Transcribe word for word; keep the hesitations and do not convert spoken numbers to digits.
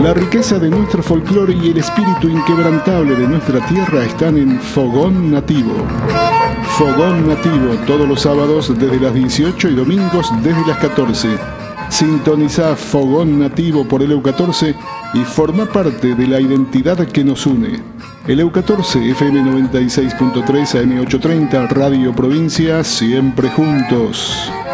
La riqueza de nuestro folclore y el espíritu inquebrantable de nuestra tierra están en Fogón Nativo. Fogón Nativo, todos los sábados desde las dieciocho y domingos desde las catorce. Sintoniza Fogón Nativo por el E U catorce y forma parte de la identidad que nos une. El E U catorce, F M noventa y seis punto tres, A M ochocientos treinta, Radio Provincia, siempre juntos.